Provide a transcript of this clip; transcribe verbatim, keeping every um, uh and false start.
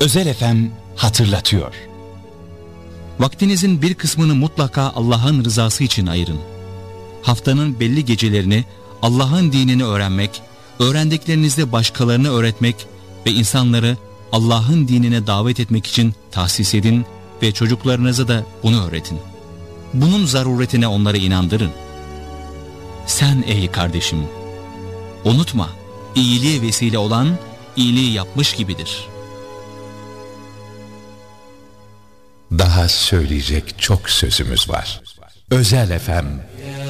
Özel F M hatırlatıyor. Vaktinizin bir kısmını mutlaka Allah'ın rızası için ayırın. Haftanın belli gecelerini Allah'ın dinini öğrenmek, öğrendiklerinizle başkalarına öğretmek ve insanları Allah'ın dinine davet etmek için tahsis edin ve çocuklarınıza da bunu öğretin. Bunun zaruretine onları inandırın. Sen ey kardeşim, unutma, iyiliğe vesile olan iyiliği yapmış gibidir. Daha söyleyecek çok sözümüz var. Özel F M